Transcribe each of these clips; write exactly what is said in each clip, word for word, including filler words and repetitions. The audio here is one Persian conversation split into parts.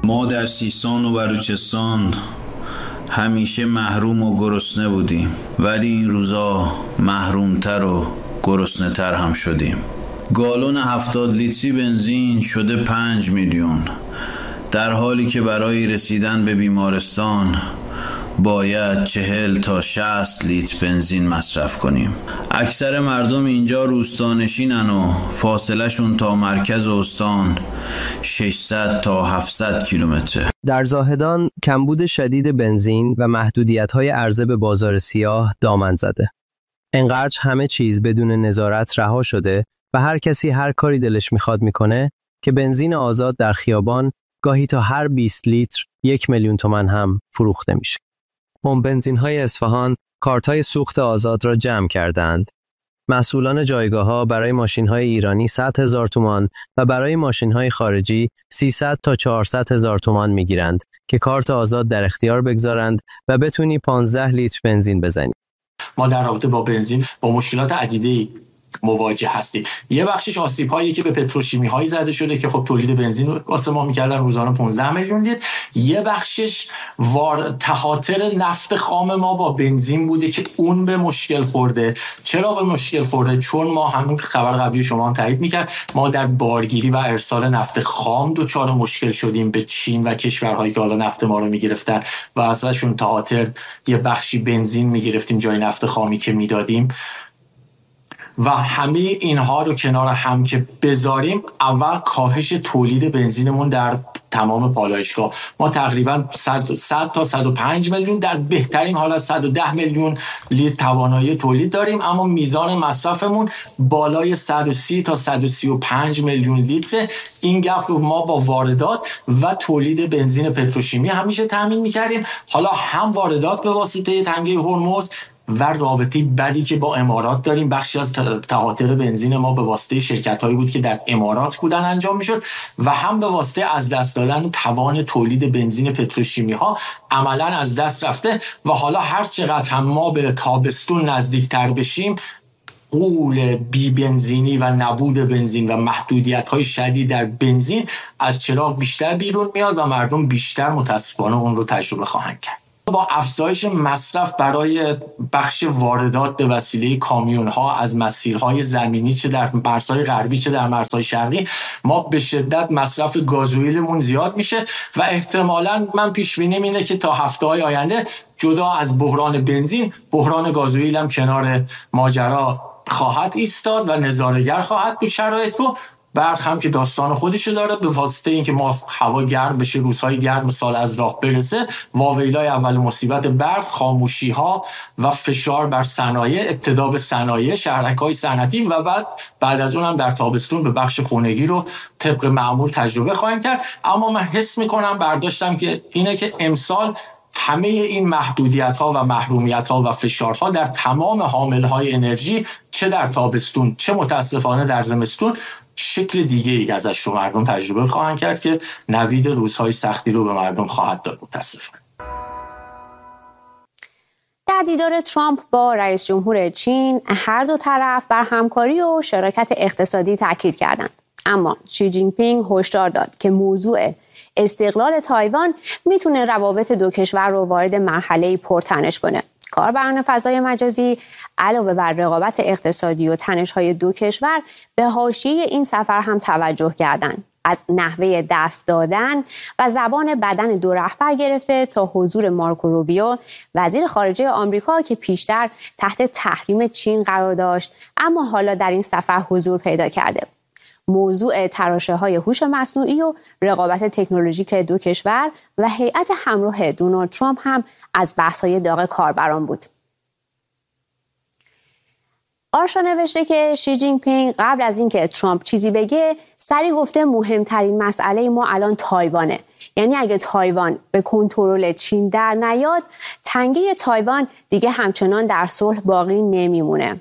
ما در سیستان و بلوچستان همیشه محروم و گرسنه بودیم، ولی این روزا محرومتر و گرسنه تر هم شدیم. گالون هفتاد لیتری بنزین شده پنج میلیون، در حالی که برای رسیدن به بیمارستان باید چهل تا شصت لیتر بنزین مصرف کنیم. اکثر مردم اینجا روستانشینن و فاصله شون تا مرکز استان ششصد تا هفتصد کیلومتر. در زاهدان کمبود شدید بنزین و محدودیت‌های عرضه به بازار سیاه دامن زده. انقدر همه چیز بدون نظارت رها شده و هر کسی هر کاری دلش میخواد میکنه که بنزین آزاد در خیابان گاهی تا هر بیست لیتر یک میلیون تومان هم فروخته میشه. هم بنزین‌های اصفهان کارت‌های سوخت آزاد را جمع کردند. مسئولان جایگاه‌ها برای ماشین‌های ایرانی صد هزار تومان و برای ماشین‌های خارجی سیصد تا چهارصد هزار تومان می‌گیرند که کارت آزاد در اختیار بگذارند و بتونی پانزده لیتر بنزین بزنی. ما در رابطه با بنزین با مشکلات عدیده‌ای مواجه هستیم. یه بخشش آسیب‌هایی که به پتروشیمی‌های زده شده که خب تولید بنزین واسه ما می‌کردن روزانه پانزده میلیون لیتر. یه بخشش وار تهاتر نفت خام ما با بنزین بوده که اون به مشکل خورده. چرا به مشکل خورده؟ چون ما همون خبر قبلی شما هم تایید می‌کرد، ما در بارگیری و ارسال نفت خام دچار مشکل شدیم به چین و کشورهایی که حالا نفت ما رو می‌گرفتن و ازشون تهاتر یه بخشی بنزین می‌گرفتیم جای نفت خامی که میدادیم. و همه اینها رو کنار هم که بذاریم، اول کاهش تولید بنزینمون در تمام پالایشگاه ما تقریبا صد تا صد و پنج میلیون، در بهترین حالت صد و ده میلیون لیتر توانایی تولید داریم، اما میزان مصرفمون بالای صد و سی تا صد و سی و پنج میلیون لیتر. این گپ رو ما با واردات و تولید بنزین پتروشیمی همیشه تامین می‌کردیم. حالا هم واردات به واسطه تنگه هرمز و رابطه بدی که با امارات داریم، بخشی از تهاتر بنزین ما به واسطه شرکت‌هایی بود که در امارات بودن انجام می‌شد و هم به واسطه از دست دادن توان تولید بنزین پتروشیمی‌ها عملاً از دست رفته. و حالا هر چقدر هم ما به تابستون نزدیکتر بشیم، غول بی بنزینی و نبود بنزین و محدودیت‌های شدید در بنزین از چراغ بیشتر بیرون میاد و مردم بیشتر متأسفانه اون رو تجربه خواهند کرد. با افزایش مصرف برای بخش واردات به وسیله کامیون‌ها از مسیرهای زمینی، چه در مرزهای غربی چه در مرزهای شرقی، ما به شدت مصرف گازوئیلمون زیاد میشه و احتمالاً من پیش بینیم اینه که تا هفته‌های آینده جدا از بحران بنزین، بحران گازوئیل هم کنار ماجرا خواهد ایستاد و نظاره‌گر خواهد بود شرایط رو. برق هم که داستان خودشو داره، به واسطه اینکه ما هوا گرم بشه، روزهای گرم سال از راه برسه، واویلای اول مصیبت برق خاموشی ها و فشار بر صنایع، ابتدا به صنایع شهرک‌های صنعتی و بعد بعد از اون هم در تابستون به بخش خانگی رو طبق معمول تجربه خواهیم کرد. اما من حس میکنم، برداشتم که اینه که امسال همه این محدودیت‌ها و محرومیت‌ها و فشارها در تمام حاملهای انرژی، چه در تابستون چه متاسفانه در زمستون، شکل دیگه ای ازش رو مردم تجربه خواهند کرد که نوید روزهای سختی رو به مردم خواهد داد متاسفانه. در دیدار ترامپ با رئیس جمهور چین، هر دو طرف بر همکاری و شراکت اقتصادی تاکید کردند. اما شی جین پینگ هشدار داد که موضوع استقلال تایوان میتونه روابط دو کشور رو وارد مرحله پرتنش کنه. کاربران فضای مجازی علاوه بر رقابت اقتصادی و تنش‌های دو کشور به حاشیه این سفر هم توجه کردند. از نحوه دست دادن و زبان بدن دو رهبر گرفته تا حضور مارکو روبیو وزیر خارجه آمریکا که پیشتر تحت تحریم چین قرار داشت اما حالا در این سفر حضور پیدا کرده. موضوع تراشه‌های هوش مصنوعی و رقابت تکنولوژیک دو کشور و هیئت همراه دونالد ترامپ هم از بحث‌های داغ کاربران بود. آرشا نوشته که شی جین پینگ قبل از اینکه ترامپ چیزی بگه سری گفته مهمترین مسئله ما الان تایوانه. یعنی اگه تایوان به کنترل چین در نیاد، تنگه تایوان دیگه همچنان در صلح باقی نمیمونه.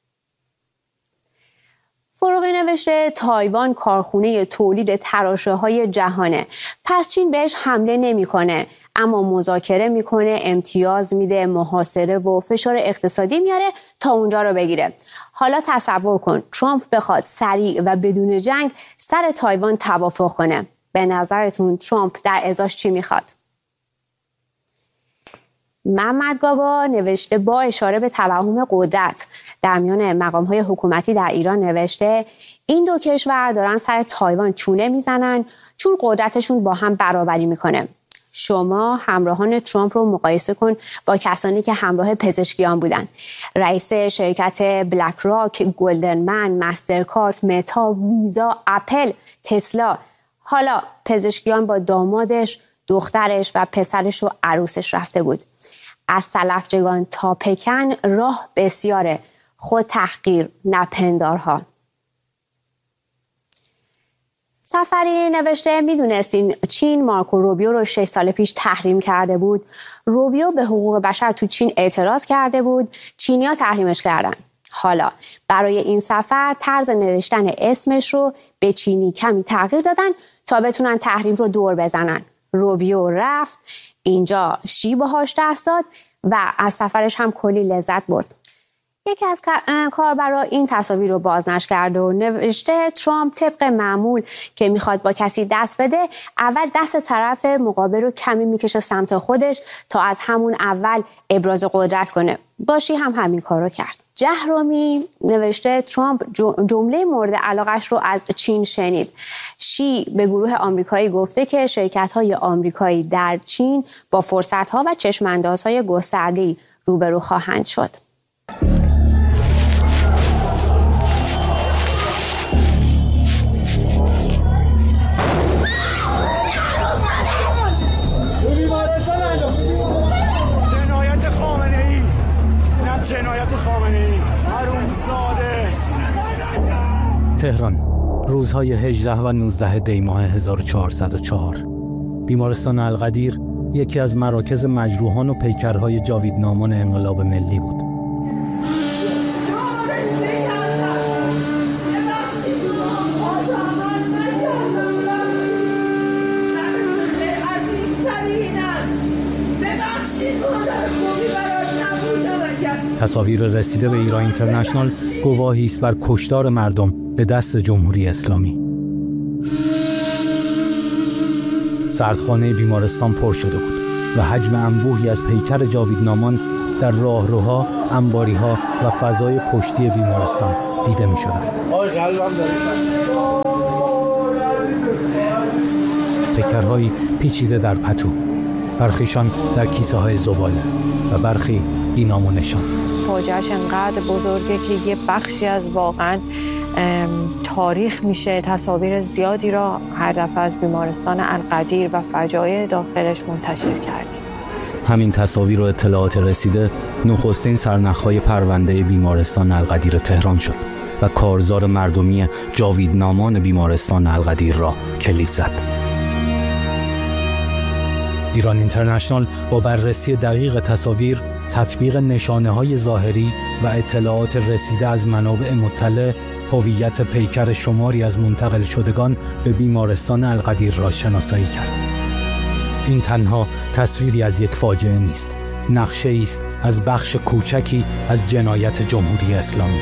فروغی نوشته تایوان کارخونه تولید تراشه‌های جهانه، پس چین بهش حمله نمی‌کنه، اما مذاکره میکنه، امتیاز میده، محاصره و فشار اقتصادی میاره تا اونجا رو بگیره. حالا تصور کن ترامپ بخواد سریع و بدون جنگ سر تایوان توافق کنه. به نظرتون ترامپ در ازاش چی میخواد؟ محمد گابا نوشته با اشاره به توهم قدرت در میان مقام‌های حکومتی در ایران نوشته این دو کشور دارن سر تایوان چونه میزنن چون قدرتشون با هم برابری میکنه. شما همراهان ترامپ رو مقایسه کن با کسانی که همراه پزشکیان بودن. رئیس شرکت بلک راک، گلدمن، مسترکارت، متا، ویزا، اپل، تسلا. حالا پزشکیان با دامادش، دخترش و پسرش و عروسش رفته بود. از سلفچگان تا پکن راه بسیاره، خود تحقیر نپندارها. سفری نوشته میدونستین چین مارکو روبیو رو شش سال پیش تحریم کرده بود. روبیو به حقوق بشر تو چین اعتراض کرده بود، چینی‌ها تحریمش کردن. حالا برای این سفر طرز نوشتن اسمش رو به چینی کمی تغییر دادن تا بتونن تحریم رو دور بزنن. روبیو رفت اینجا شی باهاش دست داد و از سفرش هم کلی لذت برد. یکی از کاربرا این تصاویر رو بازنشر کرده و نوشته ترامپ طبق معمول که میخواد با کسی دست بده اول دست طرف مقابل رو کمی میکشه سمت خودش تا از همون اول ابراز قدرت کنه. باشی هم همین کار رو کرد. جهرومی نوشته ترامپ جمله مورد علاقش رو از چین شنید. شی به گروه آمریکایی گفته که شرکت‌های آمریکایی در چین با فرصت‌ها و چشم‌اندازهای گسترده‌ای روبرو خواهند شد. جنایت خامنه‌ای حرومزاده. تهران، روزهای هجده و نوزده دی ماه هزار و چهارصد و چهار. بیمارستان القدیر یکی از مراکز مجروحان و پیکرهای جاویدنامان انقلاب ملی بود. تصاویر رسیده به ایران اینترنشنال گواهی است بر کشتار مردم به دست جمهوری اسلامی. سردخانه بیمارستان پر شده بود و حجم انبوهی از پیکر جاویدنامان در راهروها، انباریها و فضای پشتی بیمارستان دیده می شدند. پیکرهایی پیچیده در پتو، برخیشان در کیسه های زباله و برخی بی‌نام و نشان. فاجعه‌اش انقدر بزرگه که یه بخشی از واقعا تاریخ میشه. تصاویر زیادی را هر دفعه از بیمارستان القدیر و فجایع داخلش منتشر کردیم. همین تصاویر و اطلاعات رسیده نخستین سرنخ‌های پرونده بیمارستان القدیر تهران شد و کارزار مردمی جاویدنامان بیمارستان القدیر را کلید زد. ایران اینترنشنال با بررسی دقیق تصاویر، تطبیق نشانه‌های ظاهری و اطلاعات رسیده از منابع مطلع، هویت پیکر شماری از منتقل شدگان به بیمارستان القدیر را شناسایی کرد. این تنها تصویری از یک فاجعه نیست، نقشه‌ای است از بخش کوچکی از جنایت جمهوری اسلامی.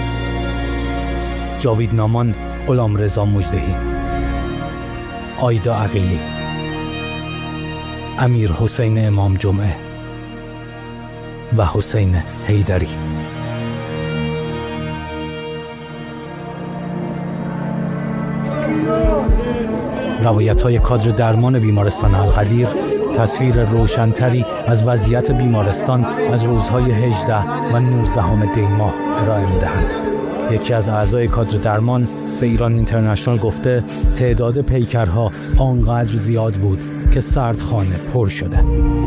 جاویدنامان غلامرضا مژدهی، آیدا عقیلی، امیر حسین امام جمعه و حسین حیدری. روایت‌های کادر درمان بیمارستان القدیر تصویر روشن‌تری از وضعیت بیمارستان از روزهای هجده و نوزده دی ماه ارائه می‌دهند. یکی از اعضای کادر درمان به ایران اینترنشنال گفته تعداد پیکرها آنقدر زیاد بود که سردخانه پر شده.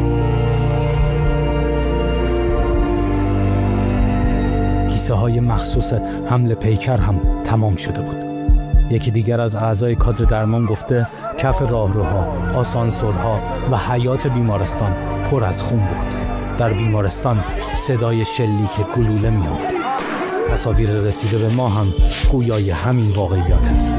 کیسه های مخصوص حمل پیکر هم تمام شده بود. یکی دیگر از اعضای کادر درمان گفته کف راهروها، آسانسورها و حیاط بیمارستان پر از خون بود. در بیمارستان صدای شلیک گلوله می آمد. تصاویر رسیده به ما هم گویای همین واقعیات است.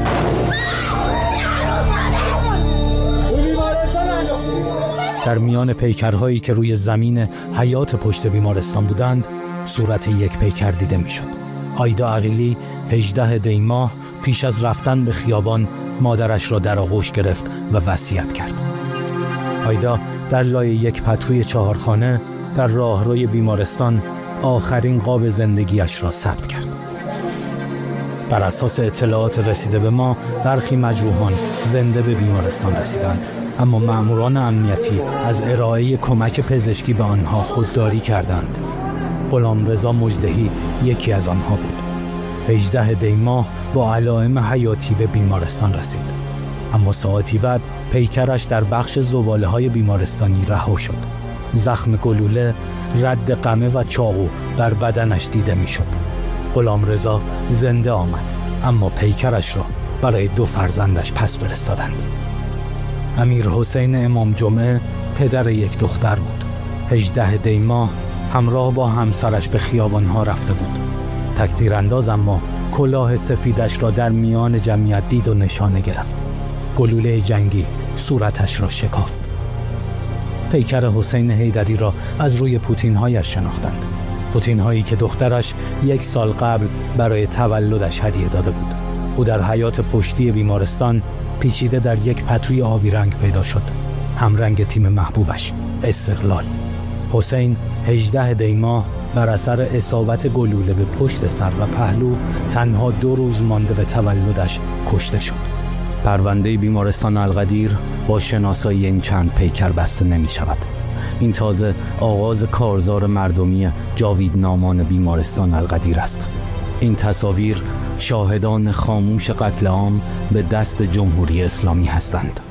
در میان پیکرهایی که روی زمین حیاط پشت بیمارستان بودند، صورت یک پیکر دیده می شد. آیدا عقیلی هجده دی ماه پیش از رفتن به خیابان مادرش را در آغوش گرفت و وصیت کرد. آیدا در لای یک پتوی چهارخانه در راهروی بیمارستان آخرین قاب زندگیش را ثبت کرد. بر اساس اطلاعات رسیده به ما، برخی مجروحان زنده به بیمارستان رسیدند، اما مأموران امنیتی از ارائه کمک پزشکی به آنها خودداری کردند. غلامرضا مژدهی یکی از آنها بود. هجده دی ماه با علائم حیاتی به بیمارستان رسید، اما ساعتی بعد پیکرش در بخش زباله‌های بیمارستانی رها شد. زخم گلوله، رد قمه و چاقو بر بدنش دیده می‌شد. غلامرضا زنده آمد، اما پیکرش را برای دو فرزندش پس فرستادند. امیر حسین امام جمعه پدر یک دختر بود. هجده دی ماه همراه با همسرش به خیابانها رفته بود. تک‌تیرانداز اما کلاه سفیدش را در میان جمعیت دید و نشانه گرفت. گلوله جنگی صورتش را شکافت. پیکر حسین حیدری را از روی پوتین‌هایش شناختند. پوتین‌هایی که دخترش یک سال قبل برای تولدش هدیه داده بود. او در حیاط پشتی بیمارستان پیچیده در یک پتوی آبی رنگ پیدا شد، همرنگ تیم محبوبش استقلال. حسین هجده دی ماه بر اثر اصابت گلوله به پشت سر و پهلو تنها دو روز مانده به تولدش کشته شد. پرونده بیمارستان القدیر با شناسایی این چند پیکر بسته نمی شود. این تازه آغاز کارزار مردمی جاویدنامان بیمارستان القدیر است. این تصاویر شاهدان خاموش قتل عام به دست جمهوری اسلامی هستند.